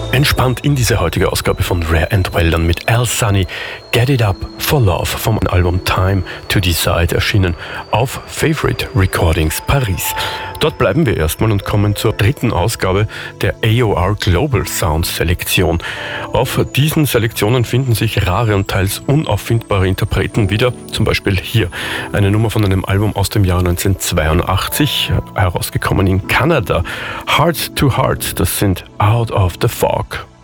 Entspannt in diese heutige Ausgabe von Rare and Well dann mit Al Sunny, Get It Up for Love vom Album Time to Decide, erschienen auf Favorite Recordings Paris. Dort bleiben wir erstmal und kommen zur dritten Ausgabe der AOR Global Sound Selektion. Auf diesen Selektionen finden sich rare und teils unauffindbare Interpreten wieder, zum Beispiel hier eine Nummer von einem Album aus dem Jahr 1982, herausgekommen in Kanada. Heart to Heart, das sind Out of the Fog.